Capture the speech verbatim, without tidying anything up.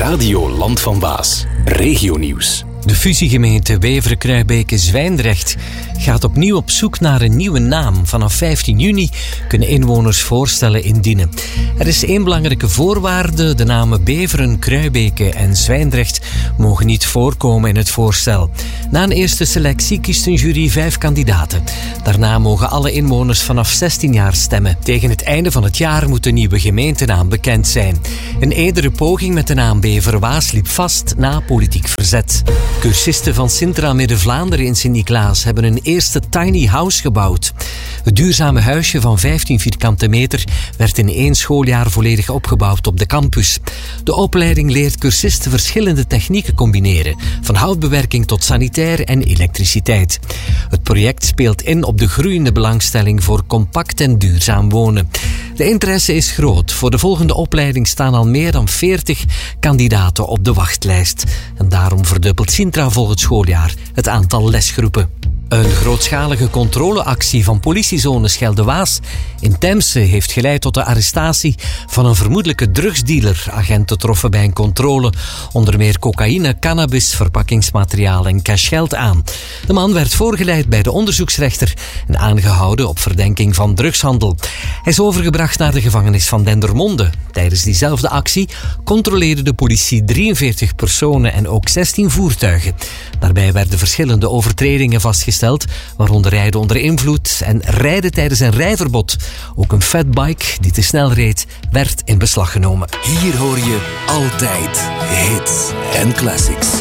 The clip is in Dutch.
Radio Land van Waas. Regionieuws. De fusiegemeente Beveren-Kruibeke-Zwijndrecht gaat opnieuw op zoek naar een nieuwe naam. Vanaf vijftien juni kunnen inwoners voorstellen indienen. Er is één belangrijke voorwaarde. De namen Beveren, Kruibeke en Zwijndrecht mogen niet voorkomen in het voorstel. Na een eerste selectie kiest een jury vijf kandidaten. Daarna mogen alle inwoners vanaf zestien jaar stemmen. Tegen het einde van het jaar moet de nieuwe gemeentenaam bekend zijn. Een eerdere poging met de naam Bever-Waas liep vast na politiek verzet. Cursisten van Sintra Midden-Vlaanderen in Sint-Niklaas hebben een eerste tiny house gebouwd. Het duurzame huisje van vijftien vierkante meter werd in één schooljaar volledig opgebouwd op de campus. De opleiding leert cursisten verschillende technieken combineren, van houtbewerking tot sanitair en elektriciteit. Het project speelt in op de groeiende belangstelling voor compact en duurzaam wonen. De interesse is groot. Voor de volgende opleiding staan al meer dan veertig kandidaten op de wachtlijst. En daarom verdubbelt Sintra volgend schooljaar het aantal lesgroepen. Een grootschalige controleactie van politiezone Schelde-Waas in Temse heeft geleid tot de arrestatie van een vermoedelijke drugsdealer. Agenten troffen bij een controle onder meer cocaïne, cannabis, verpakkingsmateriaal en cashgeld aan. De man werd voorgeleid bij de onderzoeksrechter en aangehouden op verdenking van drugshandel. Hij is overgebracht naar de gevangenis van Dendermonde. Tijdens diezelfde actie controleerde de politie drieënveertig personen en ook zestien voertuigen. Daarbij werden verschillende overtredingen vastgesteld, waaronder rijden onder invloed en rijden tijdens een rijverbod. Ook een fatbike die te snel reed, werd in beslag genomen. Hier hoor je altijd hits en classics.